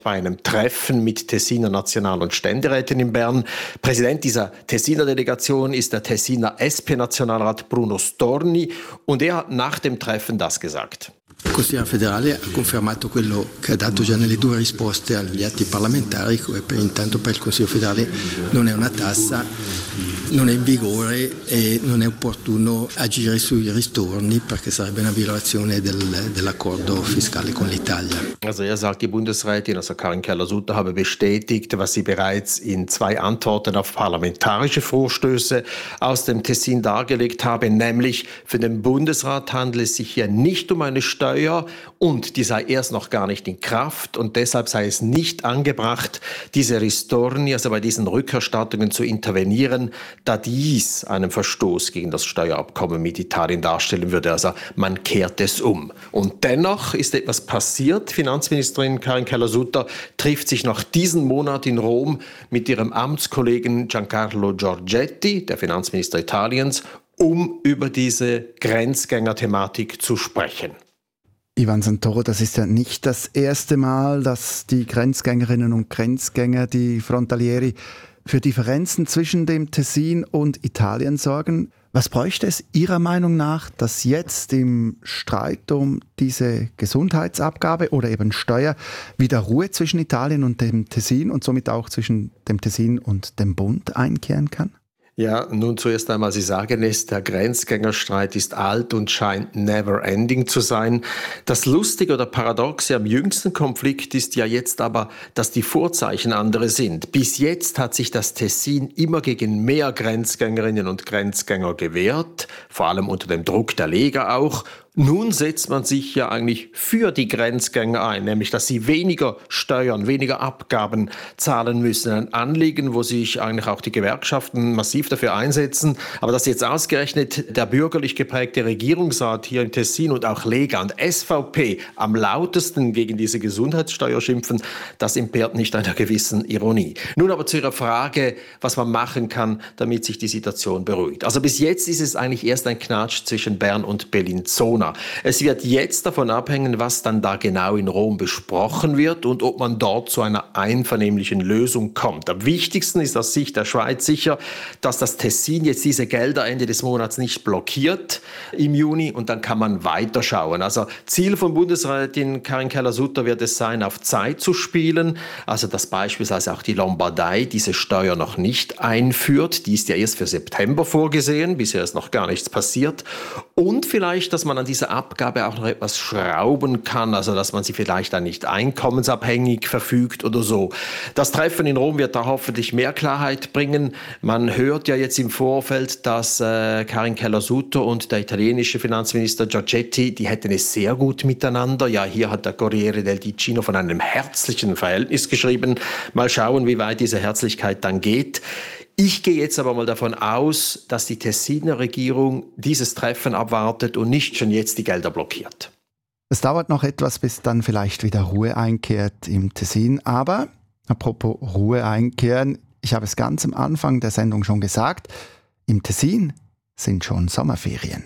bei einem Treffen mit Tessiner National- und Ständeräten in Bern. Präsident dieser Tessiner Delegation ist der Tessiner SP-Nationalrat Bruno Storni und er hat nach dem Treffen das gesagt. Il Consiglio federale ha confermato quello che ha dato già nelle due risposte agli atti parlamentari, intanto per il Consiglio federale non è una tassa, non è in vigore e non è opportuno agire sui ristorni perché sarebbe una violazione dell'accordo fiscale con l'Italia. Also er sagt, die Bundesrätin, also Karin Keller-Sutter, habe bestätigt, was sie bereits in 2 Antworten auf parlamentarische Vorstöße aus dem Tessin dargelegt habe, nämlich für den Bundesrat handelt es sich hier nicht um eine Steuer und die sei erst noch gar nicht in Kraft und deshalb sei es nicht angebracht, diese Ristorni, also bei diesen Rückerstattungen zu intervenieren, da dies einen Verstoß gegen das Steuerabkommen mit Italien darstellen würde. Also man kehrt es um. Und dennoch ist etwas passiert. Finanzministerin Karin Keller-Sutter trifft sich noch diesen Monat in Rom mit ihrem Amtskollegen Giancarlo Giorgetti, der Finanzminister Italiens, um über diese Grenzgänger-Thematik zu sprechen. Ivan Santoro, das ist ja nicht das erste Mal, dass die Grenzgängerinnen und Grenzgänger, die Frontalieri, für Differenzen zwischen dem Tessin und Italien sorgen. Was bräuchte es Ihrer Meinung nach, dass jetzt im Streit um diese Gesundheitsabgabe oder eben Steuer wieder Ruhe zwischen Italien und dem Tessin und somit auch zwischen dem Tessin und dem Bund einkehren kann? Ja, nun zuerst einmal, Sie sagen es, der Grenzgängerstreit ist alt und scheint never ending zu sein. Das Lustige oder Paradoxe am jüngsten Konflikt ist ja jetzt aber, dass die Vorzeichen andere sind. Bis jetzt hat sich das Tessin immer gegen mehr Grenzgängerinnen und Grenzgänger gewehrt, vor allem unter dem Druck der Lega auch. Nun setzt man sich ja eigentlich für die Grenzgänger ein, nämlich dass sie weniger Steuern, weniger Abgaben zahlen müssen. Ein Anliegen, wo sich eigentlich auch die Gewerkschaften massiv dafür einsetzen. Aber dass jetzt ausgerechnet der bürgerlich geprägte Regierungsrat hier im Tessin und auch Lega und SVP am lautesten gegen diese Gesundheitssteuer schimpfen, das entbehrt nicht einer gewissen Ironie. Nun aber zu Ihrer Frage, was man machen kann, damit sich die Situation beruhigt. Also bis jetzt ist es eigentlich erst ein Knatsch zwischen Bern und Bellinzona. Es wird jetzt davon abhängen, was dann da genau in Rom besprochen wird und ob man dort zu einer einvernehmlichen Lösung kommt. Am wichtigsten ist aus Sicht der Schweiz sicher, dass das Tessin jetzt diese Gelder Ende des Monats nicht blockiert im Juni und dann kann man weiterschauen. Also Ziel von Bundesrätin Karin Keller-Sutter wird es sein, auf Zeit zu spielen, also dass beispielsweise auch die Lombardei diese Steuer noch nicht einführt. Die ist ja erst für September vorgesehen, bisher ist noch gar nichts passiert. Und vielleicht, dass man an dieser Abgabe auch noch etwas schrauben kann, also dass man sie vielleicht dann nicht einkommensabhängig verfügt oder so. Das Treffen in Rom wird da hoffentlich mehr Klarheit bringen. Man hört ja jetzt im Vorfeld, dass Karin Keller-Sutter und der italienische Finanzminister Giorgetti, die hätten es sehr gut miteinander. Ja, hier hat der Corriere del Ticino von einem herzlichen Verhältnis geschrieben. Mal schauen, wie weit diese Herzlichkeit dann geht. Ich gehe jetzt aber mal davon aus, dass die Tessiner Regierung dieses Treffen abwartet und nicht schon jetzt die Gelder blockiert. Es dauert noch etwas, bis dann vielleicht wieder Ruhe einkehrt im Tessin. Aber, apropos Ruhe einkehren, ich habe es ganz am Anfang der Sendung schon gesagt, im Tessin sind schon Sommerferien.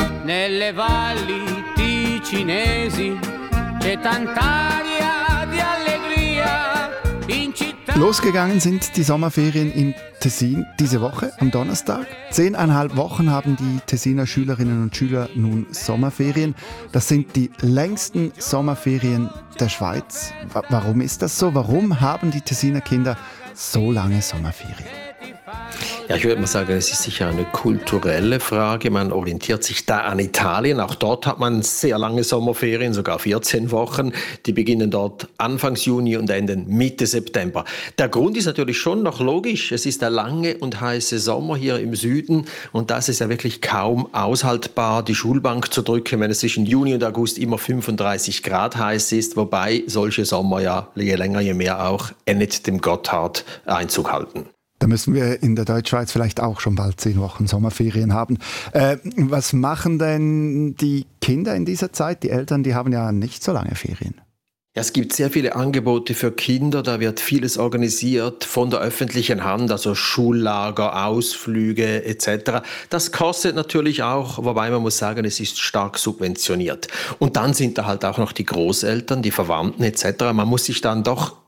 Nelle valli ticinesi c'è tant'aria di allegria in città. Losgegangen sind die Sommerferien im Tessin diese Woche am Donnerstag. 10,5 Wochen haben die Tessiner Schülerinnen und Schüler nun Sommerferien. Das sind die längsten Sommerferien der Schweiz. Warum ist das so? Warum haben die Tessiner Kinder so lange Sommerferien? Ja, ich würde mal sagen, es ist sicher eine kulturelle Frage. Man orientiert sich da an Italien. Auch dort hat man sehr lange Sommerferien, sogar 14 Wochen. Die beginnen dort Anfangs Juni und enden Mitte September. Der Grund ist natürlich schon noch logisch. Es ist der lange und heiße Sommer hier im Süden. Und das ist ja wirklich kaum aushaltbar, die Schulbank zu drücken, wenn es zwischen Juni und August immer 35 Grad heiß ist. Wobei solche Sommer ja je länger, je mehr auch Ennet dem Gotthard Einzug halten. Da müssen wir in der Deutschschweiz vielleicht auch schon bald 10 Wochen Sommerferien haben. Was machen denn die Kinder in dieser Zeit? Die Eltern, die haben ja nicht so lange Ferien. Ja, es gibt sehr viele Angebote für Kinder, da wird vieles organisiert von der öffentlichen Hand, also Schullager, Ausflüge etc. Das kostet natürlich auch, wobei man muss sagen, es ist stark subventioniert. Und dann sind da halt auch noch die Großeltern, die Verwandten etc. Man muss sich dann doch